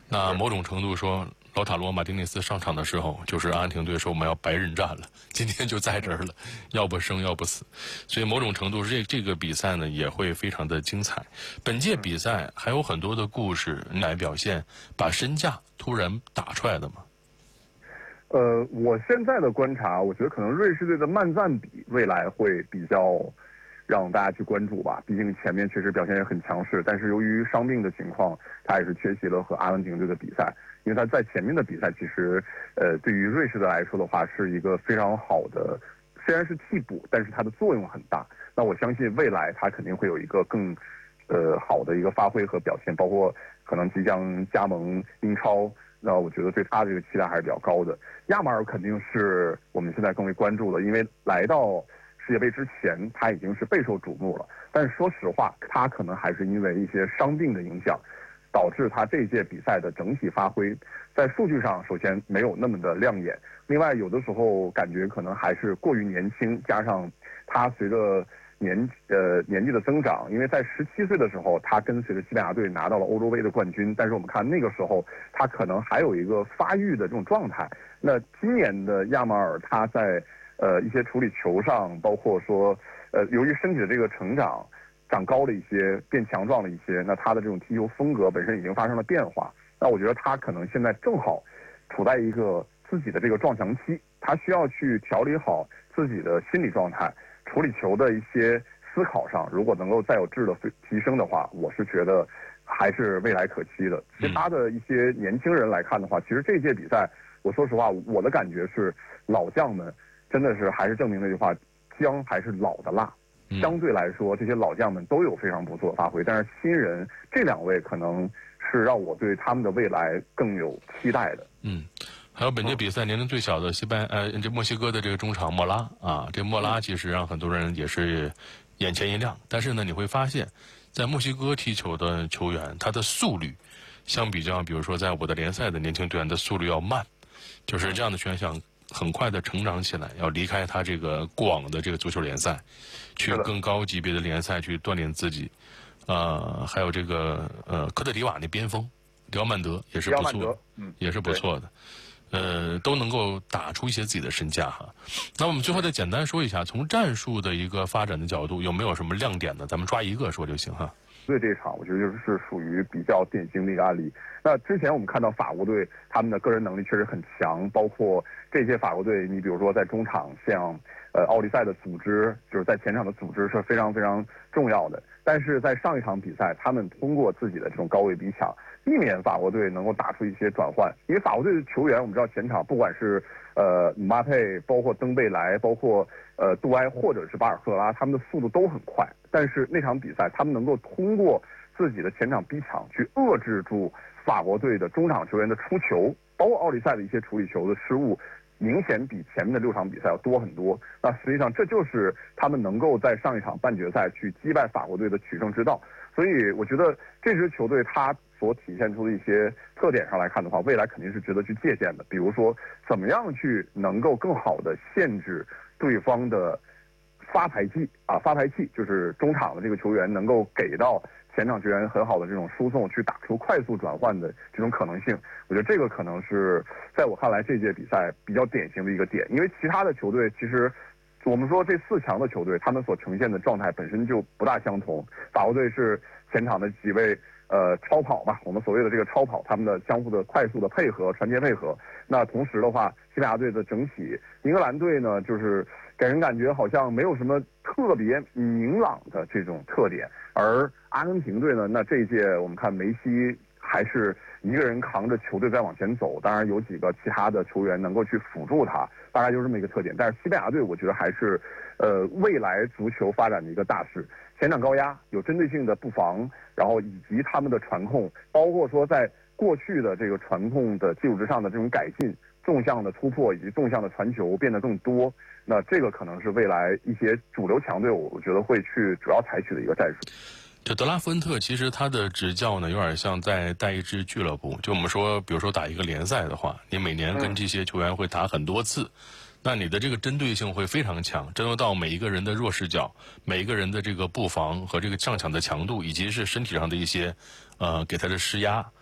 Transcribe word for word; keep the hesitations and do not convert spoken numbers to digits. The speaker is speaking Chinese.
那某种程度说，老塔罗马丁内斯上场的时候，就是阿根廷队说我们要白刃战了，今天就在这儿了，要不生要不死。所以某种程度这这个比赛呢也会非常的精彩。本届比赛还有很多的故事来表现，把身价突然打出来的嘛。 呃，我现在的观察，我觉得可能瑞士队的慢战比未来会比较让大家去关注吧。毕竟前面确实表现也很强势，但是由于伤病的情况，他也是缺席了和阿根廷队的比赛。因为他在前面的比赛，其实呃对于瑞士队来说的话，是一个非常好的，虽然是替补，但是它的作用很大。那我相信未来他肯定会有一个更呃好的一个发挥和表现，包括可能即将加盟英超。那我觉得对他这个期待还是比较高的。亚马尔肯定是我们现在更为关注的，因为来到世界杯之前他已经是备受瞩目了。但是说实话，他可能还是因为一些伤病的影响，导致他这一届比赛的整体发挥在数据上首先没有那么的亮眼。另外，有的时候感觉可能还是过于年轻，加上他随着年呃年纪的增长，因为在十七岁的时候，他跟随着西班牙队拿到了欧洲杯的冠军。但是我们看那个时候，他可能还有一个发育的这种状态。那今年的亚马尔，他在呃一些处理球上，包括说呃由于身体的这个成长，长高了一些，变强壮了一些，那他的这种踢球风格本身已经发生了变化。那我觉得他可能现在正好处在一个自己的这个撞墙期，他需要去调理好自己的心理状态。处理球的一些思考上，如果能够再有质的提升的话，我是觉得还是未来可期的。其他的一些年轻人来看的话，其实这届比赛，我说实话，我的感觉是老将们真的是还是证明那句话，姜还是老的辣。相对来说，这些老将们都有非常不错的发挥，但是新人这两位可能是让我对他们的未来更有期待的。 嗯。还有本届比赛年龄最小的西班呃这墨西哥的这个中场莫拉啊，这莫拉其实让很多人也是眼前一亮。但是呢，你会发现，在墨西哥踢球的球员，他的速率相比较，比如说在我的联赛的年轻队员的速率要慢，就是这样的球员想很快的成长起来，要离开他这个过往的这个足球联赛，去更高级别的联赛去锻炼自己。呃，还有这个呃科特迪瓦那边锋迪奥曼德也是不错的，嗯，也是不错的。呃，都能够打出一些自己的身价哈。那我们最后再简单说一下，从战术的一个发展的角度，有没有什么亮点呢？咱们抓一个说就行哈。 对这场，我觉得就是属于比较典型的一个案例。那之前我们看到法国队他们的个人能力确实很强，包括这些法国队，你比如说在中场，像呃奥利赛的组织，就是在前场的组织是非常非常重要的。但是在上一场比赛，他们通过自己的这种高位逼抢，避免法国队能够打出一些转换。因为法国队的球员，我们知道前场不管是呃姆巴佩，包括登贝莱，包括呃杜埃或者是巴尔赫拉，他们的速度都很快。但是那场比赛，他们能够通过自己的前场逼抢去遏制住法国队的中场球员的出球，包括奥利赛的一些处理球的失误，明显比前面的六场比赛要多很多。那实际上这就是他们能够在上一场半决赛去击败法国队的取胜之道。所以我觉得这支球队它所体现出的一些特点上来看的话，未来肯定是值得去借鉴的。比如说怎么样去能够更好的限制对方的发牌器啊，发牌器就是中场的这个球员能够给到前场球员很好的这种输送，去打出快速转换的这种可能性。我觉得这个可能是在我看来这届比赛比较典型的一个点。因为其他的球队其实我们说这四强的球队，他们所呈现的状态本身就不大相同。法国队是前场的几位呃超跑吧，我们所谓的这个超跑，他们的相互的快速的配合、传接配合。那同时的话，西班牙队的整体，英格兰队呢，就是给人感觉好像没有什么特别明朗的这种特点。而阿根廷队呢，那这一届我们看梅西还是一个人扛着球队在往前走，当然有几个其他的球员能够去辅助他，大概就是这么一个特点。但是西班牙队我觉得还是呃未来足球发展的一个大势，前场高压，有针对性的布防，然后以及他们的传控，包括说在过去的这个传控的基础之上的这种改进，纵向的突破以及纵向的传球变得更多。那这个可能是未来一些主流强队我我觉得会去主要采取的一个战术。 这德拉夫恩特其实他的执教呢，有点像在带一支俱乐部。就我们说，比如说打一个联赛的话，你每年跟这些球员会打很多次，那你的这个针对性会非常强，针对到每一个人的弱势角，每一个人的这个布防和这个上抢的强度，以及是身体上的一些，呃，给他的施压。